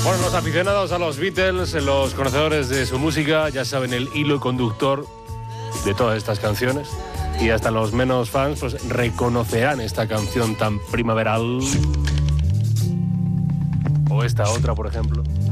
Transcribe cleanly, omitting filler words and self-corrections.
Bueno, los aficionados a los Beatles, los conocedores de su música, ya saben el hilo conductor de todas estas canciones. Y hasta los menos fans pues reconocerán esta canción tan primaveral. O esta otra, por ejemplo.